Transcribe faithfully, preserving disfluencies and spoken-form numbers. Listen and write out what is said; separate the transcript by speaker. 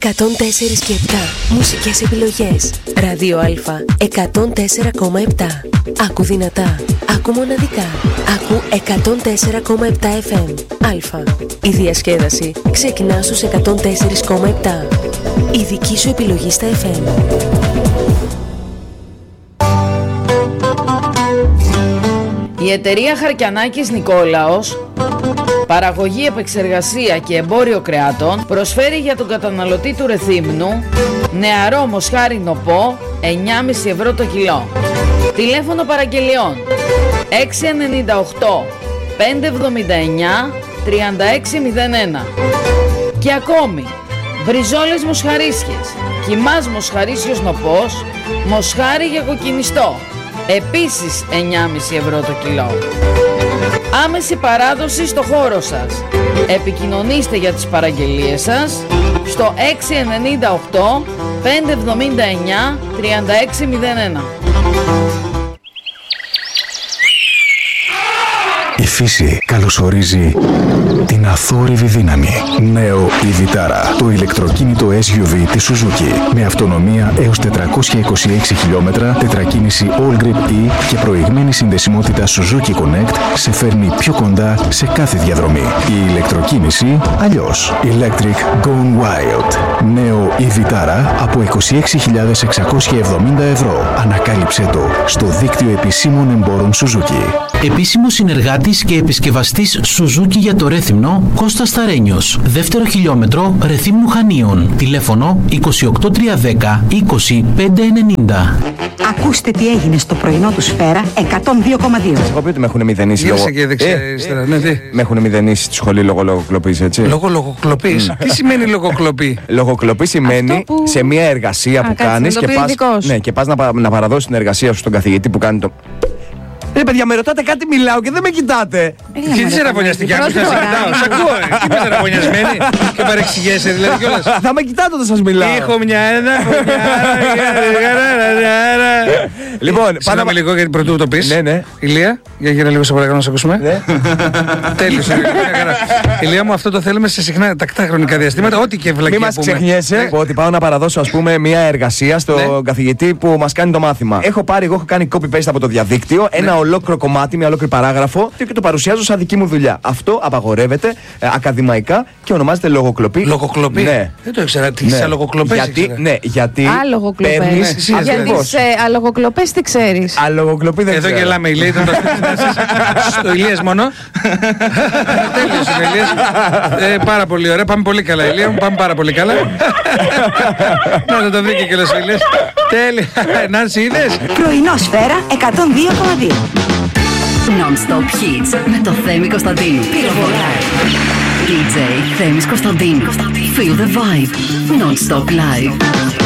Speaker 1: εκατόν τέσσερα και επτά. Μουσικές επιλογές. Ράδιο Α εκατόν τέσσερα κόμμα επτά. Άκου δυνατά. Άκου μοναδικά. Άκου εκατόν τέσσερα κόμμα επτά εφ εμ. Α. Η διασκέδαση ξεκινά στους εκατόν τέσσερα κόμμα επτά. Η δική σου επιλογή στα εφ εμ.
Speaker 2: Η εταιρεία Χαρκιανάκης Νικόλαος, παραγωγή, επεξεργασία και εμπόριο κρεάτων, προσφέρει για τον καταναλωτή του Ρεθύμνου νεαρό μοσχάρι νοπό εννιά κόμμα πέντε ευρώ το κιλό. Τηλέφωνο παραγγελιών έξι εννιά οκτώ πέντε εβδομήντα εννιά τριάντα έξι μηδέν ένα. Και ακόμη, μπριζόλες μοσχαρίσιες, κιμάς μοσχαρίσιος νοπός, μοσχάρι για κοκκινιστό, επίσης εννιά κόμμα πέντε ευρώ το κιλό. Άμεση παράδοση στο χώρο σας. Επικοινωνήστε για τις παραγγελίες σας στο έξι εννιά οκτώ πέντε εβδομήντα εννιά τριάντα έξι μηδέν ένα.
Speaker 3: Η φύση καλωσορίζει την αθόρυβη δύναμη. Νέο η Vitara, το ηλεκτροκίνητο ες γιου βι της Suzuki. Με αυτονομία έως τετρακόσια είκοσι έξι χιλιόμετρα, τετρακίνηση All Grip E και προηγμένη συνδεσιμότητα Suzuki Connect σε φέρνει πιο κοντά σε κάθε διαδρομή. Η ηλεκτροκίνηση αλλιώς. Electric Gone Wild. Νέο η Vitara από είκοσι έξι χιλιάδες εξακόσια εβδομήντα ευρώ. Ανακάλυψέ το στο δίκτυο επισήμων εμπόρων Suzuki.
Speaker 4: Επίσημο συνεργάτης και επισκευαστής Suzuki για το Ρέθυμνο, Κώστας Ταρένιος. Δεύτερο χιλιόμετρο Ρεθύμνου Χανίων. Τηλέφωνο είκοσι οκτώ τριακόσια δέκα είκοσι πέντε ενενήντα.
Speaker 5: Ακούστε τι έγινε στο πρωινό του Σφαίρα εκατόν δύο κόμμα δύο.
Speaker 6: Εγώ πει ότι με έχουν μηδενίσει λόγω.
Speaker 7: Και δεξιά, ναι, τι.
Speaker 6: Με έχουν μηδενίσει στη σχολή λόγω λογοκλοπής, έτσι.
Speaker 7: Λόγω λογοκλοπής. Τι σημαίνει λογοκλοπή?
Speaker 6: Λογοκλοπή σημαίνει
Speaker 8: που...
Speaker 6: σε μια εργασία
Speaker 8: Α,
Speaker 6: που
Speaker 8: κάτσε,
Speaker 6: κάνεις και πας, ναι, και πας να, να παραδώσεις την εργασία σου στον καθηγητή που κάνει το. Ρε παιδιά, με ρωτάτε κάτι, μιλάω και δεν με κοιτάτε.
Speaker 7: Και τι σεραβωνιαστική, άκουσα να σε κοιτάω. Σ' ακούω, τι με σεραβωνιασμένη και παρεξηγέσαι δηλαδή κιόλας.
Speaker 6: Θα με κοιτάτε όταν σας μιλάω.
Speaker 7: Έχω μια ένα, Λοιπόν, πάμε λίγο γιατί πρωτού το πεις.
Speaker 6: Ναι, ναι.
Speaker 7: Ηλία, για γύρω λίγο σε παρακαλώ να σε ακούσουμε. Τέλειωσε. Ηλία μου, αυτό το θέλουμε σε συχνά τακτά χρονικά διαστήματα, ό,τι και βλακία πούμε.
Speaker 6: Μην μας ξεχνιέσαι ότι πάω να παραδώσω ας πούμε μια εργασία στον καθηγητή που μας κάνει το μάθημα. Έχω πάρει, εγώ έχω κάνει copy-paste από το διαδίκτυο, ένα ολόκληρο κομμάτι, μια ολόκληρη παράγραφο και το παρουσιάζω σαν δική μου δουλειά. Αυτό απαγορεύεται ε, ακαδημαϊκά και ονομάζεται λογοκλοπή.
Speaker 7: Λογοκλοπή?
Speaker 6: Ναι.
Speaker 7: Δεν το ήξερα. Τι ναι. Αλογοκλοπές
Speaker 6: γιατί,
Speaker 7: ήξερα.
Speaker 6: Ναι, γιατί.
Speaker 8: Αλογοκλοπές.
Speaker 6: Παίρνεις,
Speaker 8: Ναι, για τις ε, αλογοκλοπές τι ξέρεις?
Speaker 6: Αλογοκλοπή δεν
Speaker 7: Εδώ
Speaker 6: ξέρω.
Speaker 7: γελάμε, Ηλία, ήταν το στο Ηλίας μόνο. Τέλειωσε ο Ηλίας. ε, πάρα πολύ ωραία, πάμε πολύ καλά, Ηλία μου, πάμε πάρα πολύ καλά. Να δεν το βρήκε και ο Ηλίας. Τέλεια. Νάνση, είδες?
Speaker 5: Πρωινό Σφαίρα εκατόν δύο κόμμα δύο.
Speaker 9: Non-stop hits με το Θέμη Κωνσταντίνου. ντι τζέι Θέμης Κωνσταντίνου. Feel the vibe. Non-stop live.